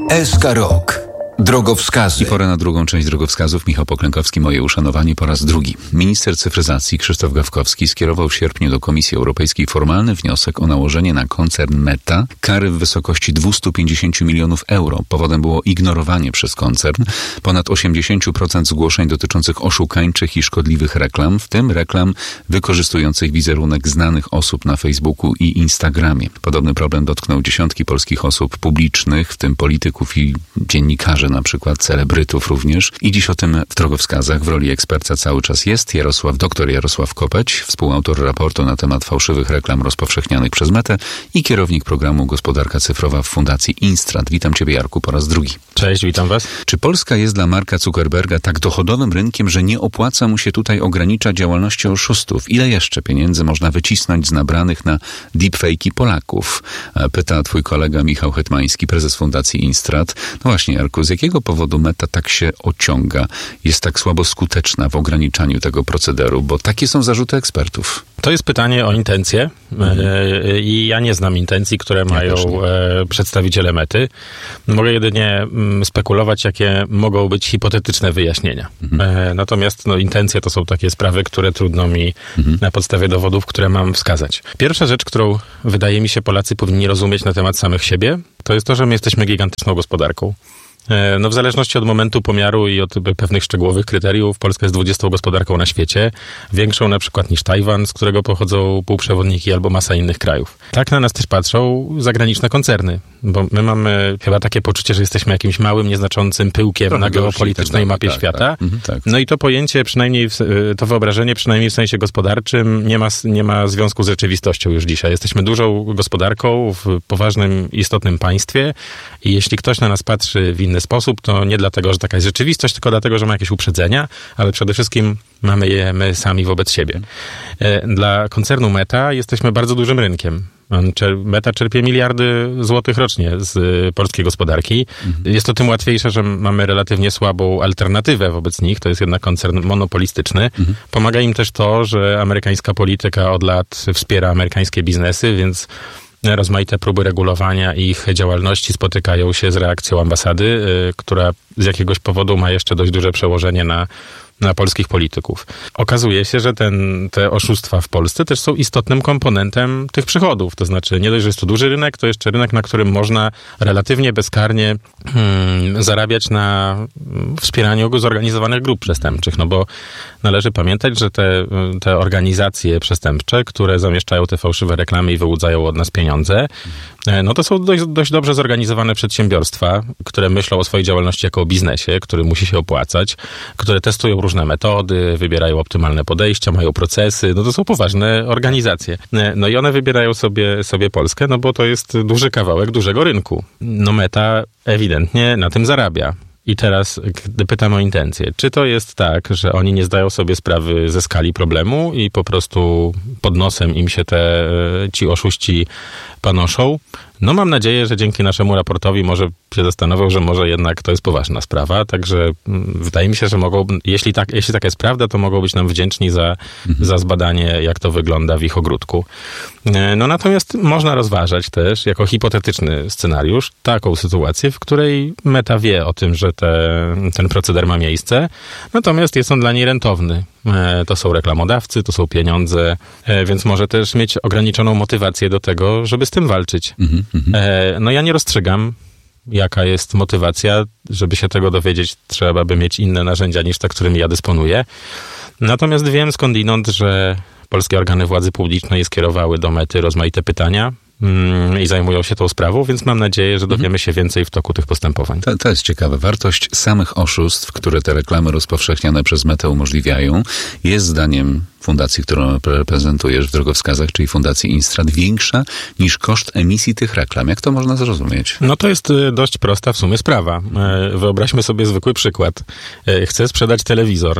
SK Rok. Drogowskazy. I pora na drugą część drogowskazów. Michał Poklękowski, moje uszanowanie po raz drugi. Minister cyfryzacji Krzysztof Gawkowski skierował w sierpniu do Komisji Europejskiej formalny wniosek o nałożenie na koncern Meta kary w wysokości 250 milionów euro. Powodem było ignorowanie przez koncern ponad 80% zgłoszeń dotyczących oszukańczych i szkodliwych reklam, w tym reklam wykorzystujących wizerunek znanych osób na Facebooku i Instagramie. Podobny problem dotknął dziesiątki polskich osób publicznych, w tym polityków i dziennikarzy, na przykład celebrytów również. I dziś o tym w drogowskazach w roli eksperta cały czas jest dr Jarosław Kopeć, współautor raportu na temat fałszywych reklam rozpowszechnianych przez Metę i kierownik programu Gospodarka Cyfrowa w Fundacji Instrat. Witam Ciebie, Jarku, po raz drugi. Cześć, witam Was. Czy Polska jest dla Marka Zuckerberga tak dochodowym rynkiem, że nie opłaca mu się tutaj ograniczać działalności oszustów? Ile jeszcze pieniędzy można wycisnąć z nabranych na deepfake'i Polaków? Pyta twój kolega Michał Hetmański, prezes Fundacji Instrat. No właśnie, Jarku, z jakiego powodu Meta tak się ociąga? Jest tak słabo skuteczna w ograniczaniu tego procederu? Bo takie są zarzuty ekspertów. To jest pytanie o intencje i ja nie znam intencji, które mają przedstawiciele Mety. Mogę jedynie spekulować, jakie mogą być hipotetyczne wyjaśnienia. Natomiast intencje to są takie sprawy, które trudno mi na podstawie dowodów, które mam wskazać. Pierwsza rzecz, którą wydaje mi się Polacy powinni rozumieć na temat samych siebie, to jest to, że my jesteśmy gigantyczną gospodarką. W zależności od momentu pomiaru i od pewnych szczegółowych kryteriów, Polska jest 20. gospodarką na świecie, większą na przykład niż Tajwan, z którego pochodzą półprzewodniki, albo masa innych krajów. Tak na nas też patrzą zagraniczne koncerny, bo my mamy chyba takie poczucie, że jesteśmy jakimś małym, nieznaczącym pyłkiem na geopolitycznej mapie świata. Tak. No i to pojęcie, przynajmniej to wyobrażenie, przynajmniej w sensie gospodarczym, nie ma związku z rzeczywistością już dzisiaj. Jesteśmy dużą gospodarką w poważnym, istotnym państwie i jeśli ktoś na nas patrzy w inny sposób, to nie dlatego, że taka jest rzeczywistość, tylko dlatego, że ma jakieś uprzedzenia, ale przede wszystkim mamy je my sami wobec siebie. Dla koncernu Meta jesteśmy bardzo dużym rynkiem. Meta czerpie miliardy złotych rocznie z polskiej gospodarki. Jest to tym łatwiejsze, że mamy relatywnie słabą alternatywę wobec nich. To jest jednak koncern monopolistyczny. Pomaga im też to, że amerykańska polityka od lat wspiera amerykańskie biznesy, więc rozmaite próby regulowania ich działalności spotykają się z reakcją ambasady, która z jakiegoś powodu ma jeszcze dość duże przełożenie na polskich polityków. Okazuje się, że te oszustwa w Polsce też są istotnym komponentem tych przychodów. To znaczy, nie dość, że jest to duży rynek, to jeszcze rynek, na którym można relatywnie bezkarnie zarabiać na wspieraniu zorganizowanych grup przestępczych. No bo należy pamiętać, że te organizacje przestępcze, które zamieszczają te fałszywe reklamy i wyłudzają od nas pieniądze, no to są dość dobrze zorganizowane przedsiębiorstwa, które myślą o swojej działalności jako o biznesie, który musi się opłacać, które testują różne metody, wybierają optymalne podejścia, mają procesy, no to są poważne organizacje. No i one wybierają sobie Polskę, no bo to jest duży kawałek dużego rynku. No Meta ewidentnie na tym zarabia. I teraz, gdy pytam o intencje, czy to jest tak, że oni nie zdają sobie sprawy ze skali problemu i po prostu pod nosem im się ci oszuści panoszą? No mam nadzieję, że dzięki naszemu raportowi może się zastanowią, że może jednak to jest poważna sprawa, także wydaje mi się, że mogą, jeśli taka jest prawda, to mogą być nam wdzięczni za zbadanie, jak to wygląda w ich ogródku. No natomiast można rozważać też, jako hipotetyczny scenariusz, taką sytuację, w której Meta wie o tym, że ten proceder ma miejsce, natomiast jest on dla niej rentowny. To są reklamodawcy, to są pieniądze, więc może też mieć ograniczoną motywację do tego, żeby z tym walczyć. No ja nie rozstrzygam, jaka jest motywacja. Żeby się tego dowiedzieć, trzeba by mieć inne narzędzia niż te, którymi ja dysponuję. Natomiast wiem skądinąd, że polskie organy władzy publicznej skierowały do Mety rozmaite pytania i zajmują się tą sprawą, więc mam nadzieję, że dowiemy się więcej w toku tych postępowań. To jest ciekawe. Wartość samych oszustw, które te reklamy rozpowszechniane przez Metę umożliwiają, jest zdaniem fundacji, którą reprezentujesz w drogowskazach, czyli Fundacji Instrat, większa niż koszt emisji tych reklam. Jak to można zrozumieć? No to jest dość prosta w sumie sprawa. Wyobraźmy sobie zwykły przykład. Chcę sprzedać telewizor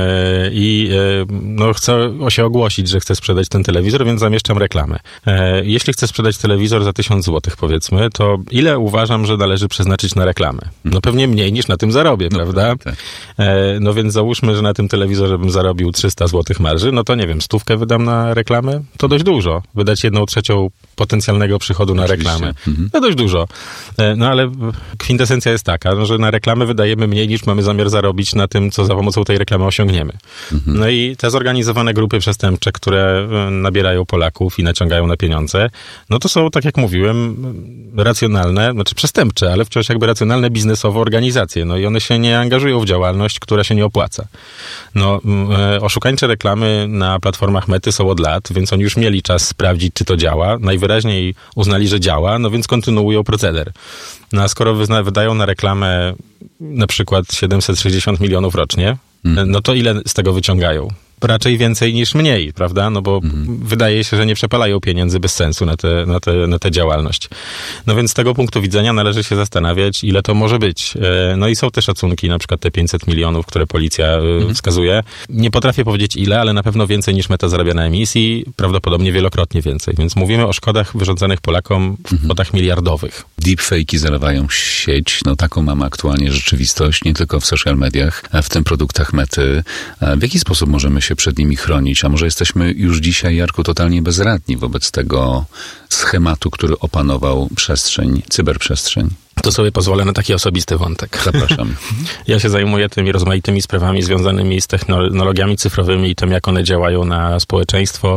i chcę się ogłosić, że chcę sprzedać ten telewizor, więc zamieszczam reklamę. Jeśli chcę sprzedać telewizor za 1000 złotych, powiedzmy, to ile uważam, że należy przeznaczyć na reklamę? No pewnie mniej niż na tym zarobię, prawda? Tak. No więc załóżmy, że na tym telewizorze bym zarobił 300 złotych marży, no to nie wiem, 100 wydam na reklamę? To dość dużo. Wydać 1/3 potencjalnego przychodu na reklamę. No dość dużo. No ale kwintesencja jest taka, że na reklamę wydajemy mniej niż mamy zamiar zarobić na tym, co za pomocą tej reklamy osiągniemy. No i te zorganizowane grupy przestępcze, które nabierają Polaków i naciągają na pieniądze, no to są, tak jak mówiłem, racjonalne, znaczy przestępcze, ale wciąż jakby racjonalne biznesowo organizacje. No i one się nie angażują w działalność, która się nie opłaca. No, oszukańcze reklamy na platformach Mety są od lat, więc oni już mieli czas sprawdzić, czy to działa. Najwyraźniej uznali, że działa, no więc kontynuują proceder. No a skoro wydają na reklamę na przykład 760 milionów rocznie, no to ile z tego wyciągają? Raczej więcej niż mniej, prawda? No bo wydaje się, że nie przepalają pieniędzy bez sensu na tę działalność. No więc z tego punktu widzenia należy się zastanawiać, ile to może być. No i są te szacunki, na przykład te 500 milionów, które policja wskazuje. Nie potrafię powiedzieć ile, ale na pewno więcej niż Meta zarabia na emisji, prawdopodobnie wielokrotnie więcej. Więc mówimy o szkodach wyrządzanych Polakom w kwotach miliardowych. Deepfake'i zalewają sieć. No taką mamy aktualnie rzeczywistość, nie tylko w social mediach, a w tym produktach Mety. W jaki sposób możemy się przed nimi chronić? A może jesteśmy już dzisiaj, Jarku, totalnie bezradni wobec tego schematu, który opanował cyberprzestrzeń? To sobie pozwolę na taki osobisty wątek. Zapraszam. Ja się zajmuję tymi rozmaitymi sprawami związanymi z technologiami cyfrowymi i tym, jak one działają na społeczeństwo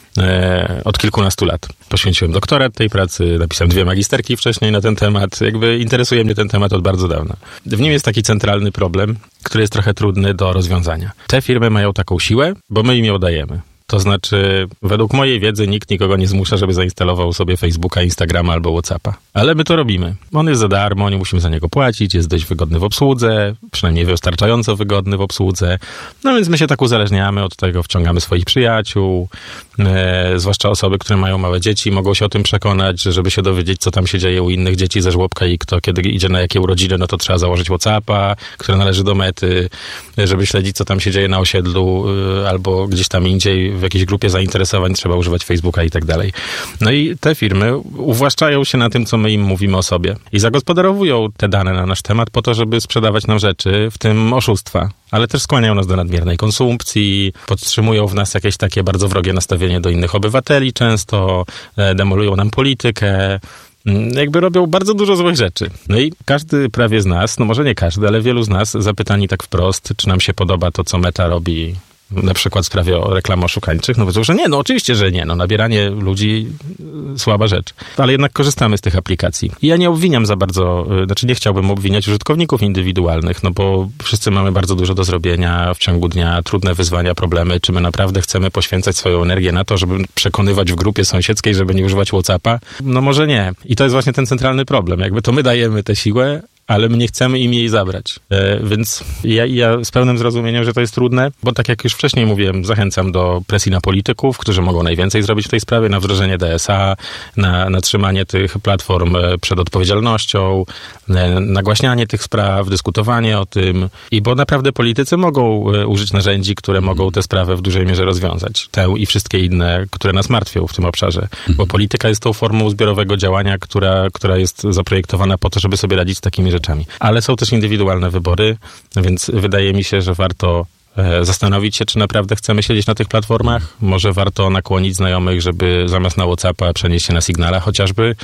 od kilkunastu lat. Poświęciłem doktorat tej pracy, napisałem 2 magisterki wcześniej na ten temat. Jakby interesuje mnie ten temat od bardzo dawna. W nim jest taki centralny problem, który jest trochę trudny do rozwiązania. Te firmy mają taką siłę, bo my im ją dajemy. To znaczy, według mojej wiedzy nikt nikogo nie zmusza, żeby zainstalował sobie Facebooka, Instagrama albo WhatsAppa. Ale my to robimy. On jest za darmo, nie musimy za niego płacić, jest dość wygodny w obsłudze, przynajmniej wystarczająco wygodny w obsłudze. No więc my się tak uzależniamy od tego, wciągamy swoich przyjaciół, zwłaszcza osoby, które mają małe dzieci, mogą się o tym przekonać, że żeby się dowiedzieć, co tam się dzieje u innych dzieci ze żłobka i kto kiedy idzie na jakie urodziny, no to trzeba założyć WhatsAppa, który należy do Mety, żeby śledzić, co tam się dzieje na osiedlu albo gdzieś tam indziej, w jakiejś grupie zainteresowań trzeba używać Facebooka i tak dalej. No i te firmy uwłaszczają się na tym, co my im mówimy o sobie i zagospodarowują te dane na nasz temat po to, żeby sprzedawać nam rzeczy, w tym oszustwa. Ale też skłaniają nas do nadmiernej konsumpcji, podtrzymują w nas jakieś takie bardzo wrogie nastawienie do innych obywateli często, demolują nam politykę, jakby robią bardzo dużo złych rzeczy. No i każdy prawie z nas, no może nie każdy, ale wielu z nas zapytani tak wprost, czy nam się podoba to, co Meta robi, na przykład w sprawie reklam oszukańczych, no powiedzą, że nie, no oczywiście, że nie, no nabieranie ludzi słaba rzecz. Ale jednak korzystamy z tych aplikacji. I ja nie obwiniam za bardzo, znaczy nie chciałbym obwiniać użytkowników indywidualnych, no bo wszyscy mamy bardzo dużo do zrobienia w ciągu dnia, trudne wyzwania, problemy, czy my naprawdę chcemy poświęcać swoją energię na to, żeby przekonywać w grupie sąsiedzkiej, żeby nie używać WhatsAppa? No może nie. I to jest właśnie ten centralny problem. Jakby to my dajemy tę siłę, ale my nie chcemy im jej zabrać. Więc ja z pełnym zrozumieniem, że to jest trudne, bo tak jak już wcześniej mówiłem, zachęcam do presji na polityków, którzy mogą najwięcej zrobić w tej sprawie, na wdrożenie DSA, na trzymanie tych platform przed odpowiedzialnością, nagłaśnianie tych spraw, dyskutowanie o tym. I bo naprawdę politycy mogą użyć narzędzi, które mogą tę sprawę w dużej mierze rozwiązać. Tę i wszystkie inne, które nas martwią w tym obszarze. Bo polityka jest tą formą zbiorowego działania, która jest zaprojektowana po to, żeby sobie radzić z takimi rzeczami. Ale są też indywidualne wybory, więc wydaje mi się, że warto zastanowić się, czy naprawdę chcemy siedzieć na tych platformach. Może warto nakłonić znajomych, żeby zamiast na WhatsAppa przenieść się na Signala chociażby,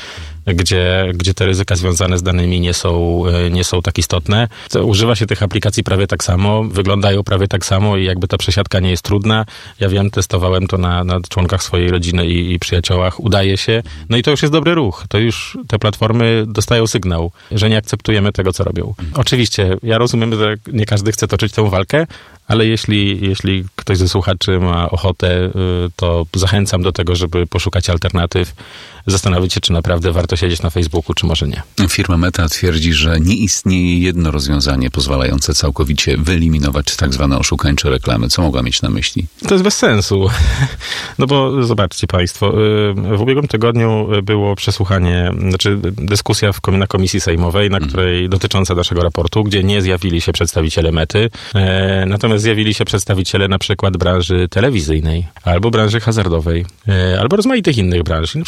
gdzie te ryzyka związane z danymi nie są tak istotne. Używa się tych aplikacji prawie tak samo, wyglądają prawie tak samo i jakby ta przesiadka nie jest trudna. Ja wiem, testowałem to na członkach swojej rodziny i przyjaciołach. Udaje się. No i to już jest dobry ruch. To już te platformy dostają sygnał, że nie akceptujemy tego, co robią. Oczywiście, ja rozumiem, że nie każdy chce toczyć tę walkę, ale jeśli ktoś ze słuchaczy ma ochotę, to zachęcam do tego, żeby poszukać alternatyw, zastanowić się, czy naprawdę warto siedzieć na Facebooku, czy może nie. Firma Meta twierdzi, że nie istnieje jedno rozwiązanie pozwalające całkowicie wyeliminować tak zwane oszukańcze reklamy. Co mogła mieć na myśli? To jest bez sensu. No bo zobaczcie państwo, w ubiegłym tygodniu było przesłuchanie, dyskusja na komisji sejmowej, dotycząca naszego raportu, gdzie nie zjawili się przedstawiciele Mety, natomiast zjawili się przedstawiciele na przykład branży telewizyjnej, albo branży hazardowej, albo rozmaitych innych branż. Na przykład przedstawiciele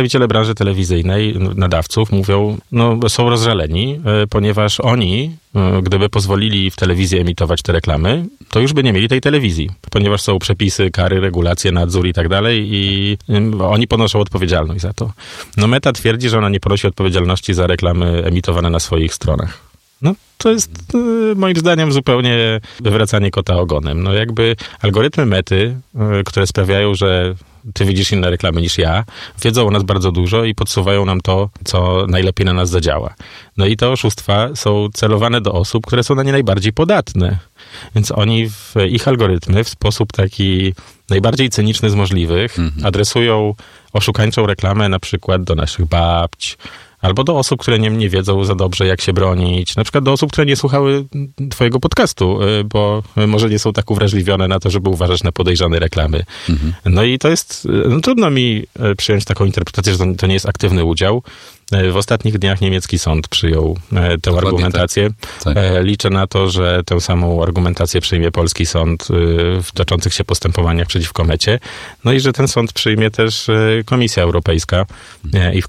przedstawiciele branży telewizyjnej, nadawców mówią, są rozżaleni, ponieważ oni, gdyby pozwolili w telewizji emitować te reklamy, to już by nie mieli tej telewizji, ponieważ są przepisy, kary, regulacje, nadzór i tak dalej i oni ponoszą odpowiedzialność za to. Meta twierdzi, że ona nie ponosi odpowiedzialności za reklamy emitowane na swoich stronach. To jest moim zdaniem zupełnie wywracanie kota ogonem. Jakby algorytmy Mety, które sprawiają, że ty widzisz inne reklamy niż ja, wiedzą o nas bardzo dużo i podsuwają nam to, co najlepiej na nas zadziała. I te oszustwa są celowane do osób, które są na nie najbardziej podatne. Więc oni w ich algorytmy w sposób taki najbardziej cyniczny z możliwych adresują oszukańczą reklamę na przykład do naszych babć, albo do osób, które nie wiedzą za dobrze, jak się bronić. Na przykład do osób, które nie słuchały twojego podcastu, bo może nie są tak uwrażliwione na to, żeby uważać na podejrzane reklamy. I to jest... trudno mi przyjąć taką interpretację, że to nie jest aktywny udział. W ostatnich dniach niemiecki sąd przyjął tę argumentację. Tak. Liczę na to, że tę samą argumentację przyjmie polski sąd w toczących się postępowaniach przeciwko Mecie. I że ten sąd przyjmie też Komisja Europejska i w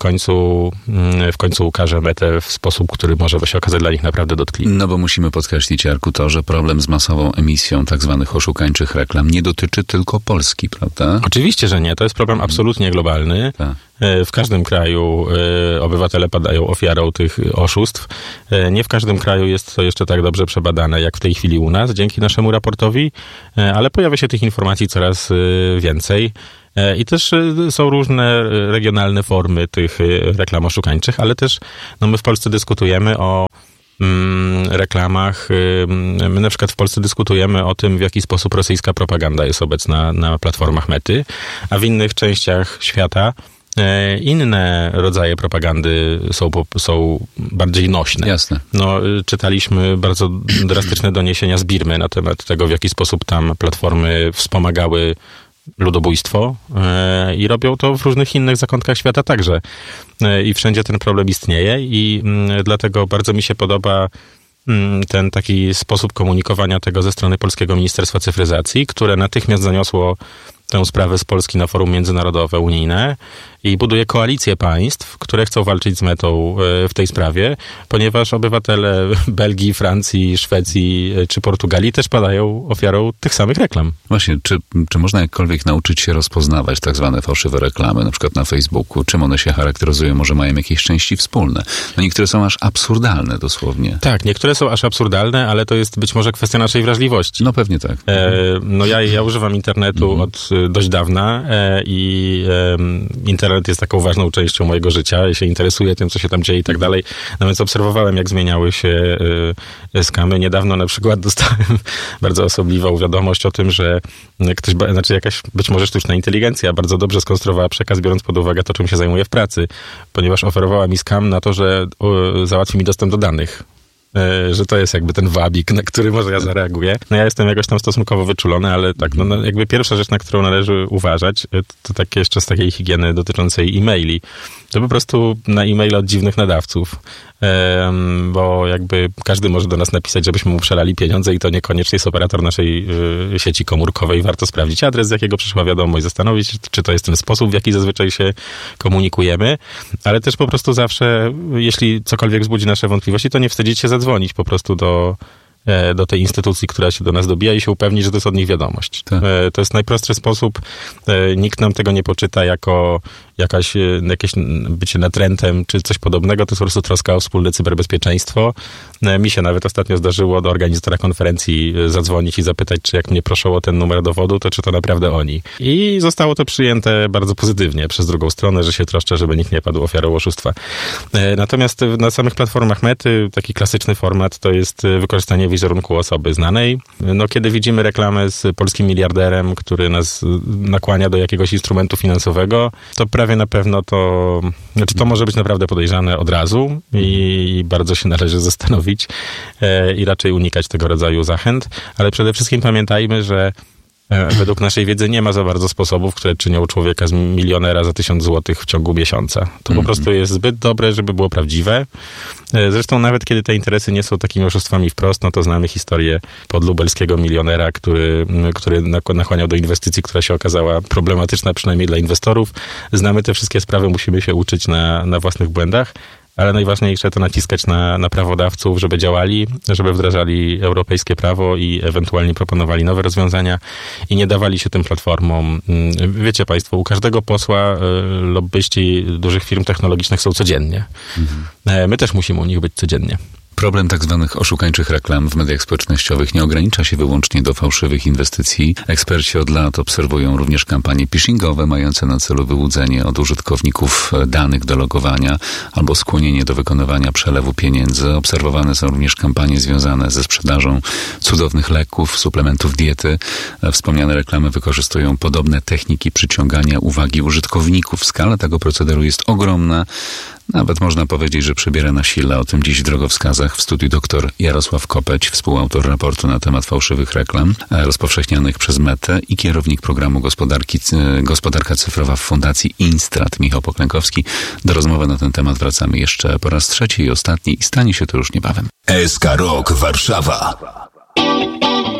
końcu ukaże Metę w sposób, który może się okazać dla nich naprawdę dotkliwy. Bo musimy podkreślić, Jarku, to, że problem z masową emisją tak zwanych oszukańczych reklam nie dotyczy tylko Polski, prawda? Oczywiście, że nie. To jest problem absolutnie globalny. Tak. W każdym kraju obywatele padają ofiarą tych oszustw. Nie w każdym kraju jest to jeszcze tak dobrze przebadane, jak w tej chwili u nas, dzięki naszemu raportowi, ale pojawia się tych informacji coraz więcej. I też są różne regionalne formy tych reklam oszukańczych, ale też my w Polsce dyskutujemy o reklamach. My na przykład w Polsce dyskutujemy o tym, w jaki sposób rosyjska propaganda jest obecna na platformach Mety, a w innych częściach świata inne rodzaje propagandy są bardziej nośne. Jasne. Czytaliśmy bardzo drastyczne doniesienia z Birmy na temat tego, w jaki sposób tam platformy wspomagały ludobójstwo i robią to w różnych innych zakątkach świata także. I wszędzie ten problem istnieje i dlatego bardzo mi się podoba ten taki sposób komunikowania tego ze strony Polskiego Ministerstwa Cyfryzacji, które natychmiast zaniosło tę sprawę z Polski na forum międzynarodowe, unijne i buduje koalicję państw, które chcą walczyć z Metą w tej sprawie, ponieważ obywatele Belgii, Francji, Szwecji czy Portugalii też padają ofiarą tych samych reklam. Właśnie, czy można jakkolwiek nauczyć się rozpoznawać tak zwane fałszywe reklamy, na przykład na Facebooku? Czym one się charakteryzują? Może mają jakieś części wspólne? Niektóre są aż absurdalne dosłownie. Tak, niektóre są aż absurdalne, ale to jest być może kwestia naszej wrażliwości. Pewnie tak. Ja używam internetu od dość dawna i internet jest taką ważną częścią mojego życia. Ja się interesuję tym, co się tam dzieje i tak dalej. Więc obserwowałem, jak zmieniały się skamy. Niedawno na przykład dostałem bardzo osobliwą wiadomość o tym, że jakaś być może sztuczna inteligencja bardzo dobrze skonstruowała przekaz, biorąc pod uwagę to, czym się zajmuję w pracy, ponieważ oferowała mi skam na to, że załatwi mi dostęp do danych. Że to jest jakby ten wabik, na który może ja zareaguję. Ja jestem jakoś tam stosunkowo wyczulony, ale tak, jakby pierwsza rzecz, na którą należy uważać, to takie jeszcze z takiej higieny dotyczącej e-maili. To po prostu na e-maile od dziwnych nadawców. Bo jakby każdy może do nas napisać, żebyśmy mu przelali pieniądze i to niekoniecznie jest operator naszej sieci komórkowej. Warto sprawdzić adres, z jakiego przyszła wiadomość, zastanowić się, czy to jest ten sposób, w jaki zazwyczaj się komunikujemy, ale też po prostu zawsze, jeśli cokolwiek wzbudzi nasze wątpliwości, to nie wstydzić się zadzwonić po prostu do tej instytucji, która się do nas dobija i się upewnić, że to jest od nich wiadomość. Tak. To jest najprostszy sposób. Nikt nam tego nie poczyta jako jakieś bycie natrętem czy coś podobnego. To jest po prostu troska o wspólne cyberbezpieczeństwo. Mi się nawet ostatnio zdarzyło do organizatora konferencji zadzwonić i zapytać, czy jak mnie proszą o ten numer dowodu, to czy to naprawdę oni. I zostało to przyjęte bardzo pozytywnie przez drugą stronę, że się troszczę, żeby nikt nie padł ofiarą oszustwa. Natomiast na samych platformach Mety taki klasyczny format to jest wykorzystanie wizerunku osoby znanej. Kiedy widzimy reklamę z polskim miliarderem, który nas nakłania do jakiegoś instrumentu finansowego, to prawie na pewno to może być naprawdę podejrzane od razu i bardzo się należy zastanowić i raczej unikać tego rodzaju zachęt, ale przede wszystkim pamiętajmy, że według naszej wiedzy nie ma za bardzo sposobów, które czynią człowieka z milionera za 1000 złotych w ciągu miesiąca. To po prostu jest zbyt dobre, żeby było prawdziwe. Zresztą nawet kiedy te interesy nie są takimi oszustwami wprost, no to znamy historię podlubelskiego milionera, który nakłaniał do inwestycji, która się okazała problematyczna, przynajmniej dla inwestorów. Znamy te wszystkie sprawy, musimy się uczyć na własnych błędach. Ale najważniejsze to naciskać na prawodawców, żeby działali, żeby wdrażali europejskie prawo i ewentualnie proponowali nowe rozwiązania i nie dawali się tym platformom. Wiecie państwo, u każdego posła lobbyści dużych firm technologicznych są codziennie. My też musimy u nich być codziennie. Problem tak zwanych oszukańczych reklam w mediach społecznościowych nie ogranicza się wyłącznie do fałszywych inwestycji. Eksperci od lat obserwują również kampanie phishingowe mające na celu wyłudzenie od użytkowników danych do logowania albo skłonienie do wykonywania przelewu pieniędzy. Obserwowane są również kampanie związane ze sprzedażą cudownych leków, suplementów diety. Wspomniane reklamy wykorzystują podobne techniki przyciągania uwagi użytkowników. Skala tego procederu jest ogromna. Nawet można powiedzieć, że przybiera na sile. O tym dziś w drogowskazach w studiu dr Jarosław Kopeć, współautor raportu na temat fałszywych reklam rozpowszechnianych przez Metę i kierownik programu Gospodarka Cyfrowa w Fundacji Instrat Michał Poklękowski. Do rozmowy na ten temat wracamy jeszcze po raz trzeci i ostatni i stanie się to już niebawem. SK Rok Warszawa.